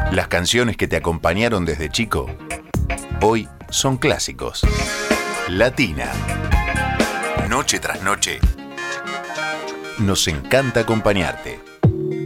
Las canciones que te acompañaron desde chico, hoy son clásicos. Latina. Noche tras noche, nos encanta acompañarte.